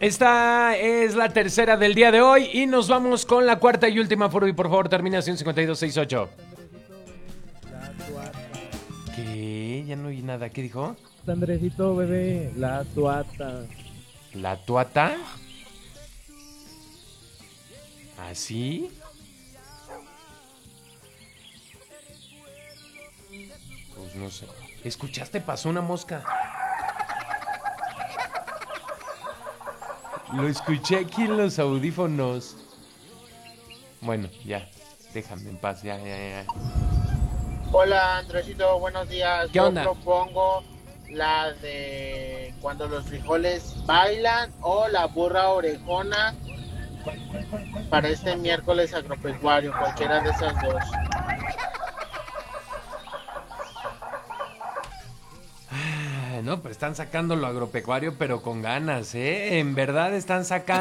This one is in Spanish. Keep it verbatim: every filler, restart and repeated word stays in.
Esta es la tercera del día de hoy y nos vamos con la cuarta y última, Furby, por favor, terminación cincuenta y dos sesenta y ocho. ¿Qué? Ya no oí nada. ¿Qué dijo? Andresito, bebé, la tuata. ¿La tuata? ¿Así? Pues no sé. ¿Escuchaste? Pasó una mosca. Lo escuché aquí en los audífonos. Bueno, ya. Déjame en paz, ya, ya, ya. Hola Andresito, buenos días. ¿Qué Yo onda? propongo la de cuando los frijoles bailan o la burra orejona para este miércoles agropecuario, cualquiera de esas dos. Ah, no, pues están sacando lo agropecuario, pero con ganas, ¿eh? En verdad están sacando.